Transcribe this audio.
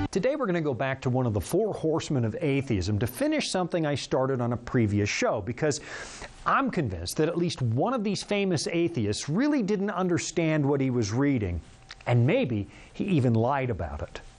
Today we're going to go back to one of the four horsemen of atheism to finish something I started on a previous show, because I'm convinced that at least one of these famous atheists really didn't understand what he was reading, and maybe he even lied about it.